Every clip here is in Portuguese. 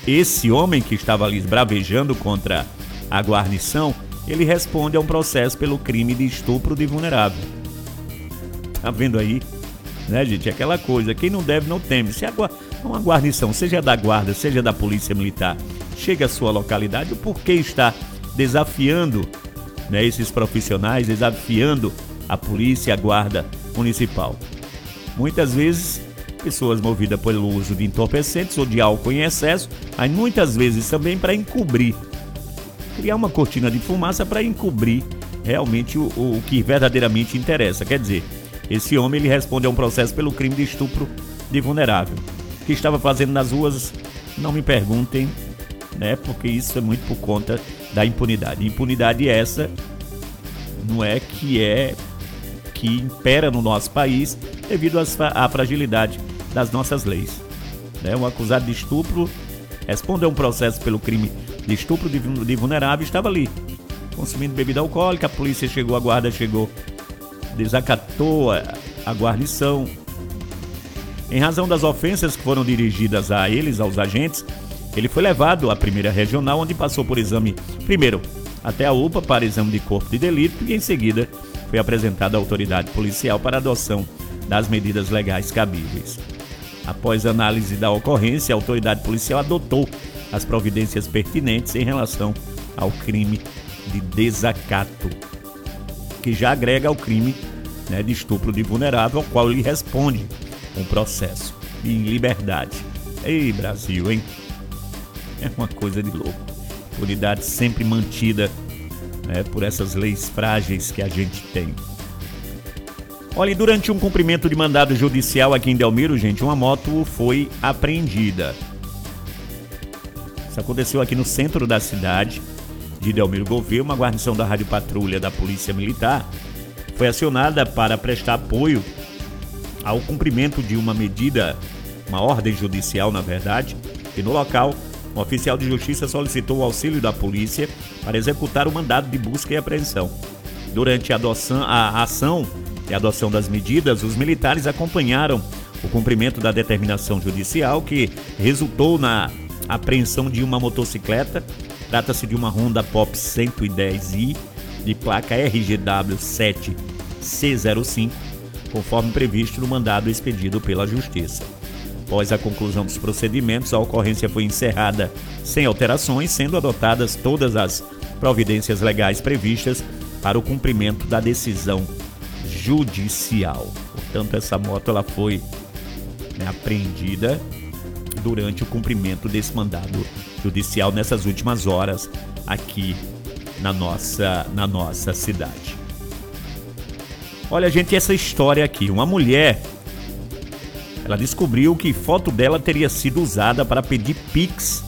esse homem que estava ali bravejando contra a guarnição, ele responde a um processo pelo crime de estupro de vulnerável. Tá vendo aí? Né, gente? Aquela coisa, quem não deve não teme. Se uma guarnição, seja da guarda, seja da polícia militar, chega à sua localidade, o porquê está desafiando, né, esses profissionais, desafiando a polícia, a guarda municipal? Muitas vezes, pessoas movidas pelo uso de entorpecentes ou de álcool em excesso, mas muitas vezes também para encobrir, criar uma cortina de fumaça para encobrir realmente o que verdadeiramente interessa. Quer dizer, esse homem ele responde a um processo pelo crime de estupro de vulnerável. O que estava fazendo nas ruas, não me perguntem, né? Porque isso é muito por conta da impunidade. Impunidade essa não é que impera no nosso país devido à fragilidade das nossas leis. Né? Um acusado de estupro responde a um processo pelo crime de estupro de vulnerável, estava ali, consumindo bebida alcoólica, a polícia chegou, a guarda chegou, desacatou a guarnição. Em razão das ofensas que foram dirigidas a eles, aos agentes, ele foi levado à primeira regional, onde passou por exame, primeiro, até a UPA para exame de corpo de delito, e em seguida foi apresentado à autoridade policial para adoção das medidas legais cabíveis. Após análise da ocorrência, a autoridade policial adotou as providências pertinentes em relação ao crime de desacato, que já agrega ao crime, né, de estupro de vulnerável, ao qual ele responde um processo em liberdade. Ei, Brasil, hein? É uma coisa de louco. Impunidade sempre mantida, né, por essas leis frágeis que a gente tem. Olha, durante um cumprimento de mandado judicial aqui em Delmiro, gente, uma moto foi apreendida. Isso aconteceu aqui no centro da cidade de Delmiro Gouveia. Uma guarnição da Rádio Patrulha da Polícia Militar foi acionada para prestar apoio ao cumprimento de uma medida, uma ordem judicial, na verdade, e no local, um oficial de justiça solicitou o auxílio da polícia para executar o mandado de busca e apreensão. Durante a ação e a adoção das medidas, os militares acompanharam o cumprimento da determinação judicial, que resultou na apreensão de uma motocicleta. Trata-se de uma Honda Pop 110i, de placa RGW 7C05, conforme previsto no mandado expedido pela Justiça. Após a conclusão dos procedimentos, a ocorrência foi encerrada sem alterações, sendo adotadas todas as providências legais previstas para o cumprimento da decisão judicial. Portanto, essa moto ela foi, né, apreendida durante o cumprimento desse mandado judicial nessas últimas horas aqui na nossa cidade. Olha, gente, essa história aqui, uma mulher, ela descobriu que foto dela teria sido usada para pedir Pix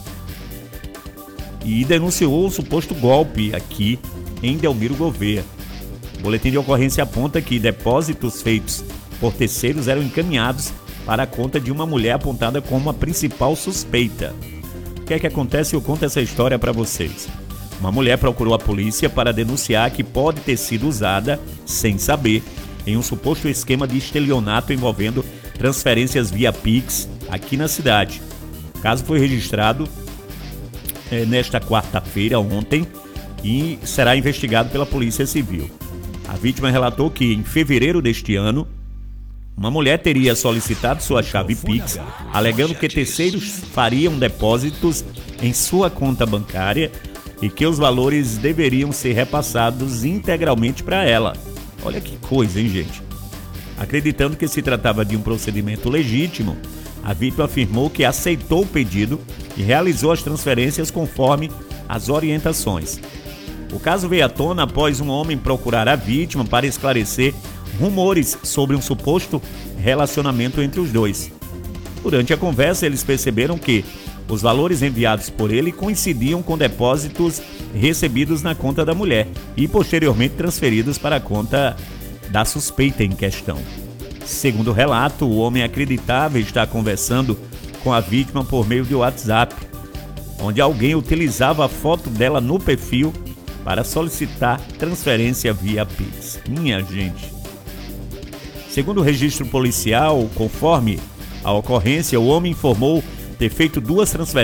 e denunciou o suposto golpe aqui em Delmiro Gouveia. O boletim de ocorrência aponta que depósitos feitos por terceiros eram encaminhados para a conta de uma mulher apontada como a principal suspeita. O que é que acontece? Eu conto essa história para vocês. Uma mulher procurou a polícia para denunciar que pode ter sido usada, sem saber, em um suposto esquema de estelionato envolvendo transferências via Pix aqui na cidade. O caso foi registrado nesta quarta-feira, ontem, e será investigado pela Polícia Civil. A vítima relatou que, em fevereiro deste ano, uma mulher teria solicitado sua chave Pix, alegando que terceiros fariam depósitos em sua conta bancária e que os valores deveriam ser repassados integralmente para ela. Olha que coisa, hein, gente? Acreditando que se tratava de um procedimento legítimo, a vítima afirmou que aceitou o pedido e realizou as transferências conforme as orientações. O caso veio à tona após um homem procurar a vítima para esclarecer rumores sobre um suposto relacionamento entre os dois. Durante a conversa, eles perceberam que os valores enviados por ele coincidiam com depósitos recebidos na conta da mulher e posteriormente transferidos para a conta da suspeita em questão. Segundo o relato, o homem acreditava estar conversando com a vítima por meio de WhatsApp, onde alguém utilizava a foto dela no perfil para solicitar transferência via Pix. Minha gente. Segundo o registro policial, conforme a ocorrência, o homem informou ter feito 2 transferências